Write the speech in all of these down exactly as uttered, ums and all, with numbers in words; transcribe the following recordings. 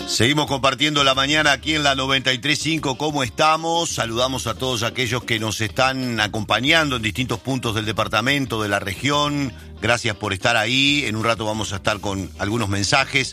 Seguimos compartiendo la mañana aquí en la noventa y tres punto cinco. ¿Cómo estamos? Saludamos a todos aquellos que nos están acompañando en distintos puntos del departamento, de la región. Gracias por estar ahí. En un rato vamos a estar con algunos mensajes.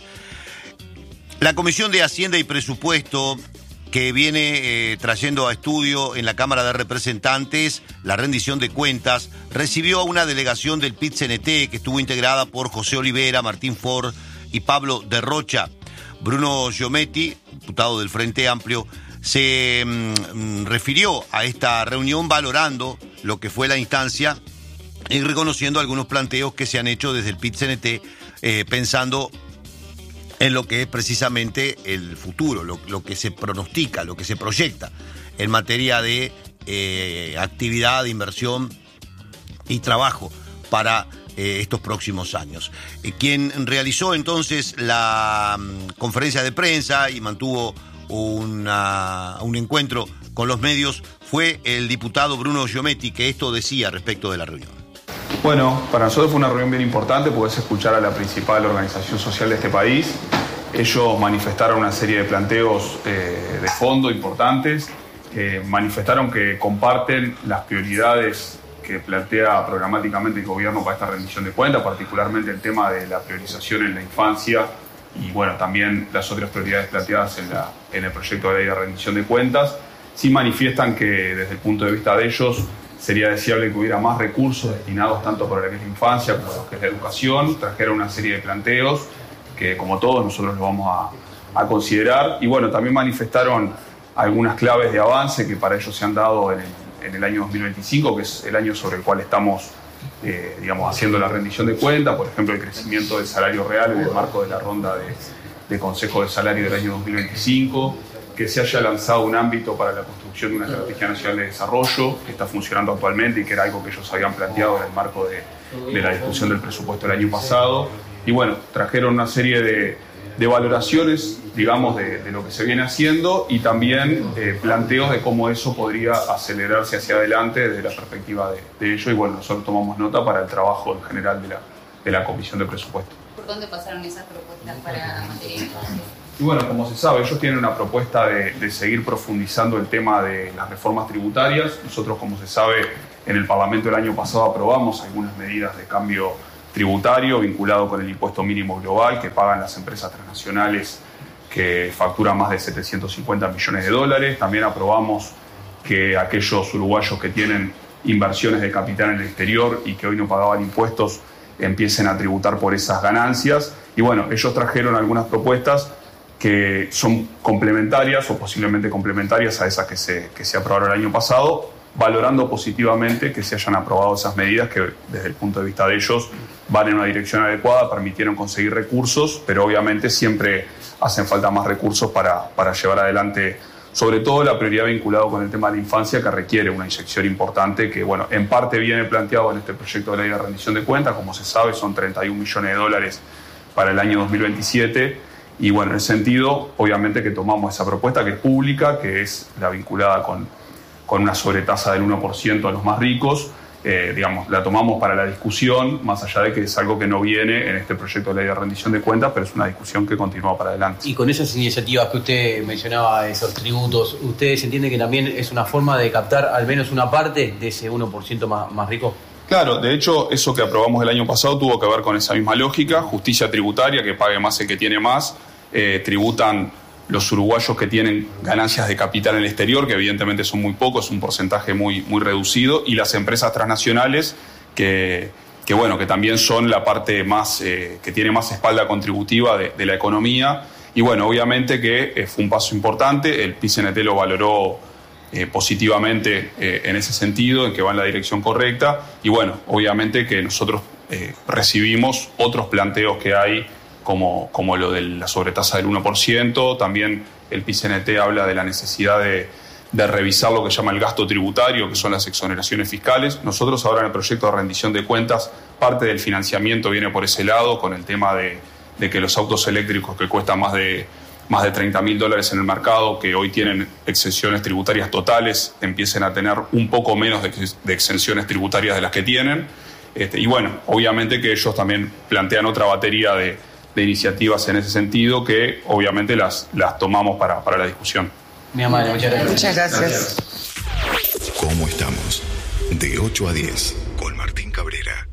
La Comisión de Hacienda y Presupuesto, que viene eh, trayendo a estudio en la Cámara de Representantes la rendición de cuentas, recibió a una delegación del P I T C N T que estuvo integrada por José Olivera, Martín Ford y Pablo de Rocha. Bruno Giometti, diputado del Frente Amplio, se mm, refirió a esta reunión valorando lo que fue la instancia y reconociendo algunos planteos que se han hecho desde el P I T C N T, eh, pensando en lo que es precisamente el futuro, lo, lo que se pronostica, lo que se proyecta en materia de eh, actividad, de inversión y trabajo para eh, estos próximos años. Eh, quien realizó entonces la um, conferencia de prensa y mantuvo una, un encuentro con los medios fue el diputado Bruno Giometti, que esto decía respecto de la reunión. Bueno, para nosotros fue una reunión bien importante porque es escuchar a la principal organización social de este país. Ellos manifestaron una serie de planteos eh, de fondo importantes, eh, manifestaron que comparten las prioridades que plantea programáticamente el gobierno para esta rendición de cuentas, particularmente el tema de la priorización en la infancia y bueno, también las otras prioridades planteadas en, la, en el proyecto de ley de rendición de cuentas. Sí manifiestan que desde el punto de vista de ellos sería deseable que hubiera más recursos destinados tanto para lo que es la infancia como lo que es la educación. Trajeron una serie de planteos que, como todos, nosotros los vamos a, a considerar. Y bueno, también manifestaron algunas claves de avance que para ellos se han dado en el, en el año dos mil veinticinco, que es el año sobre el cual estamos eh, digamos, haciendo la rendición de cuentas. Por ejemplo, el crecimiento del salario real en el marco de la ronda de, de Consejo de Salario del año dos mil veinticinco. Que se haya lanzado un ámbito para la construcción de una estrategia nacional de desarrollo que está funcionando actualmente y que era algo que ellos habían planteado en el marco de, de la discusión del presupuesto del año pasado. Y bueno, trajeron una serie de, de valoraciones, digamos, de, de lo que se viene haciendo y también eh, planteos de cómo eso podría acelerarse hacia adelante desde la perspectiva de, de ello. Y bueno, nosotros tomamos nota para el trabajo en general de la, de la Comisión de Presupuesto. ¿Por dónde pasaron esas propuestas para materia de infancia? Y bueno, como se sabe, ellos tienen una propuesta de, de seguir profundizando el tema de las reformas tributarias. Nosotros, como se sabe, en el Parlamento el año pasado aprobamos algunas medidas de cambio tributario vinculado con el impuesto mínimo global que pagan las empresas transnacionales que facturan más de setecientos cincuenta millones de dólares. También aprobamos que aquellos uruguayos que tienen inversiones de capital en el exterior y que hoy no pagaban impuestos empiecen a tributar por esas ganancias. Y bueno, ellos trajeron algunas propuestas que son complementarias o posiblemente complementarias a esas que se, que se aprobaron el año pasado, valorando positivamente que se hayan aprobado esas medidas que desde el punto de vista de ellos van en una dirección adecuada, permitieron conseguir recursos, pero obviamente siempre hacen falta más recursos para, para llevar adelante, sobre todo la prioridad vinculada con el tema de la infancia, que requiere una inyección importante, que bueno, en parte viene planteado en este proyecto de ley de rendición de cuentas. Como se sabe, son treinta y un millones de dólares para el año dos mil veintisiete. Y bueno, en ese sentido, obviamente que tomamos esa propuesta que es pública, que es la vinculada con, con una sobretasa del uno por ciento a los más ricos, eh, digamos, la tomamos para la discusión, más allá de que es algo que no viene en este proyecto de ley de rendición de cuentas, pero es una discusión que continúa para adelante. Y con esas iniciativas que usted mencionaba, esos tributos, ¿ustedes entienden que también es una forma de captar al menos una parte de ese uno por ciento más, más rico? Claro, de hecho, eso que aprobamos el año pasado tuvo que ver con esa misma lógica, justicia tributaria, que pague más el que tiene más. Eh, tributan los uruguayos que tienen ganancias de capital en el exterior, que evidentemente son muy pocos, es un porcentaje muy, muy reducido, y las empresas transnacionales que, que, bueno, que también son la parte más, eh, que tiene más espalda contributiva de, de la economía. Y bueno, obviamente que eh, fue un paso importante, el P I C N T lo valoró eh, positivamente eh, en ese sentido, en que va en la dirección correcta, y bueno, obviamente que nosotros eh, recibimos otros planteos que hay, Como, como lo de la sobretasa del uno por ciento. También el P I C N T habla de la necesidad de, de revisar lo que llama el gasto tributario, que son las exoneraciones fiscales. Nosotros ahora en el proyecto de rendición de cuentas, parte del financiamiento viene por ese lado, con el tema de, de que los autos eléctricos que cuestan más de, más de treinta mil dólares en el mercado, que hoy tienen exenciones tributarias totales, empiecen a tener un poco menos de, de exenciones tributarias de las que tienen. Este, y bueno, obviamente que ellos también plantean otra batería de de iniciativas en ese sentido que obviamente las, las tomamos para, para la discusión. Mi amable, muchas gracias. Muchas gracias. ¿Cómo estamos? De ocho a diez, con Martín Cabrera.